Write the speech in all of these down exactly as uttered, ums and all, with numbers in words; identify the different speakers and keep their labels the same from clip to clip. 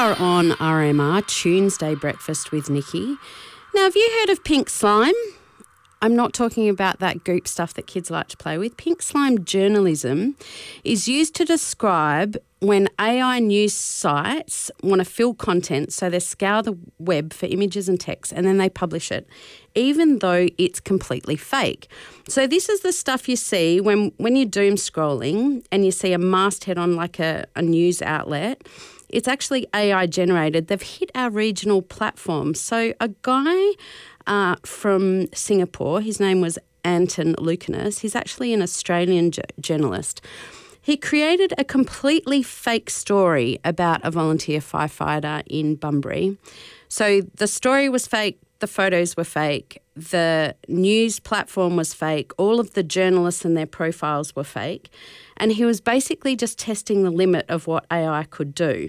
Speaker 1: are on R M R, Tuesday Breakfast with Nikki. Now, have you heard of pink slime? I'm not talking about that goop stuff that kids like to play with. Pink slime journalism is used to describe when A I news sites want to fill content, so they scour the web for images and text and then they publish it, even though it's completely fake. So this is the stuff you see when, when you're doom scrolling and you see a masthead on like a, a news outlet. It's actually A I generated. They've hit our regional platforms. So a guy uh, from Singapore, his name was Anton Lucanus, he's actually an Australian j- journalist. He created a completely fake story about a volunteer firefighter in Bunbury. So the story was fake, the photos were fake, the news platform was fake, all of the journalists and their profiles were fake, and he was basically just testing the limit of what A I could do.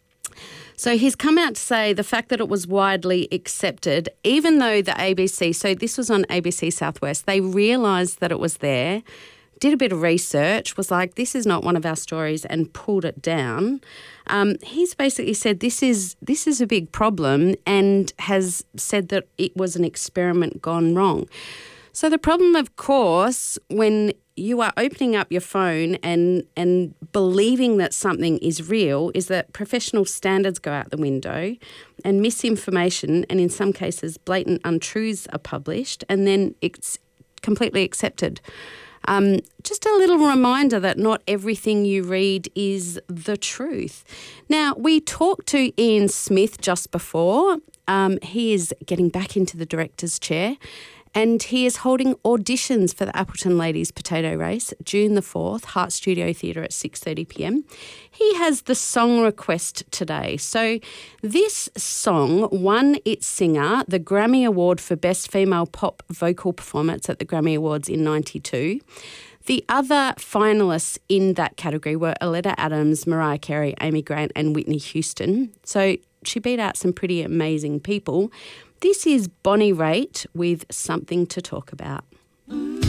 Speaker 1: So he's come out to say the fact that it was widely accepted, even though the A B C, so this was on A B C Southwest, they realised that it was there, did a bit of research, was like, this is not one of our stories, and pulled it down. Um, he's basically said this is this is a big problem and has said that it was an experiment gone wrong. So the problem, of course, when you are opening up your phone and and believing that something is real, is that professional standards go out the window and misinformation and in some cases blatant untruths are published and then it's completely accepted. Um, just a little reminder that not everything you read is the truth. Now, we talked to Ian Smith just before. Um, he is getting back into the director's chair and he is holding auditions for the Appleton Ladies Potato Race, June the fourth, Hart Studio Theatre at six thirty p m. He has the song request today. So this song won its singer the Grammy Award for Best Female Pop Vocal Performance at the Grammy Awards in ninety-two. The other finalists in that category were Aletta Adams, Mariah Carey, Amy Grant and Whitney Houston. So she beat out some pretty amazing people. This is Bonnie Raitt with Something to Talk About.